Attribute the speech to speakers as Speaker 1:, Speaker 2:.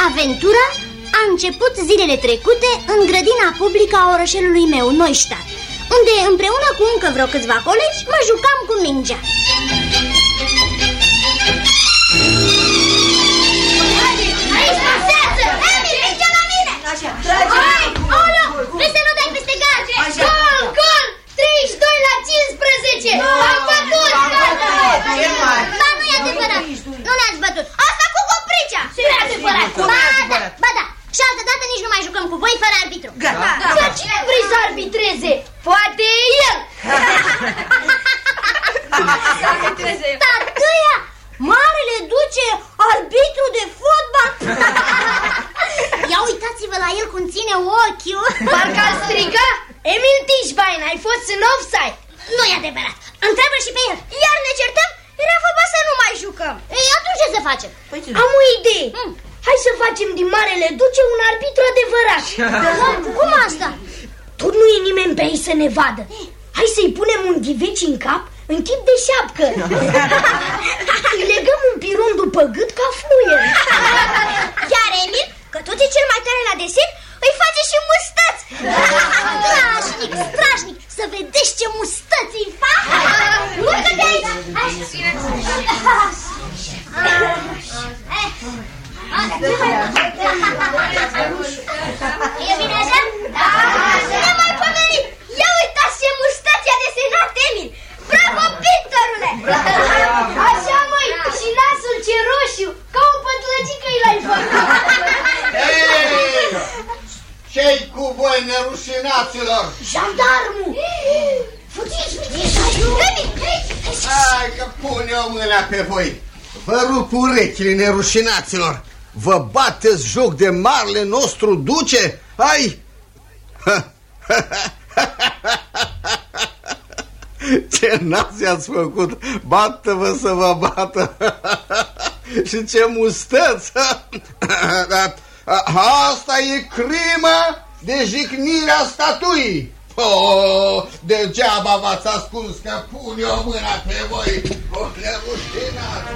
Speaker 1: Aventura a început zilele trecute în grădina publică a orășelului meu, Neustadt, unde împreună cu încă vreo câțiva colegi mă jucam cu mingea. Aici pasează! Emi, mingea la mine! Hai! Olo! Vrei să nu dai peste gard? Gol! Gol! 32 la 15! Am bătut! Ba, nu e adevărat! Nu ne-ați bătut! Asta cu copricea! Nu e adevărat! Ba da! Și altă dată nici nu mai jucăm cu voi fără arbitru.
Speaker 2: Dar cine vrei să arbitreze? Poate el!
Speaker 1: Tăia! Marele duce arbitru de fotbal! Ia uitați-vă la el cum ține ochiul.
Speaker 2: Parcă al striga: Emil Tișbain, ai fost în offside.
Speaker 1: Nu e adevărat. Întreabă și pe el.
Speaker 2: Iar ne certăm? Era vorba să nu mai jucăm.
Speaker 1: Ei, atunci ce să facem?
Speaker 2: Am o idee. Hai să facem din Marele Duce un arbitru adevărat.
Speaker 1: Cum asta?
Speaker 2: Tot nu e nimeni pe aici să ne vadă. Hai să-i punem un ghiveci în cap, în chip de șapcă. Îi legăm un piron după gât ca fluier.
Speaker 1: Iar Emil, că tot e cel mai tare la desen, îi face și mustăți. Strașnic, strașnic. Să vedeți ce mustăți îi fac. Urcă de aici. E bine așa? Da! Ne mai pomenit! Ia uitați ce mustăți a desenat Emil! Bravo, pictorule!
Speaker 2: Așa, măi, și nasul ce roșu, ca o pătlăgică i-l-ai făcut.
Speaker 3: Ce-i cu voi, nerușinaților?
Speaker 2: Jandarmul!
Speaker 1: Fugiți!
Speaker 3: Hai că pune o mâna pe voi. Vă rup urechile, nerușinaților. Vă bateți joc de marele nostru duce? Hai! Ce nați ați făcut? Bată-vă să vă bată. Și ce mustăți. Asta e crimă de jignirea statuii. Degeaba v-ați ascuns că pune o mână pe voi. O nerușinați.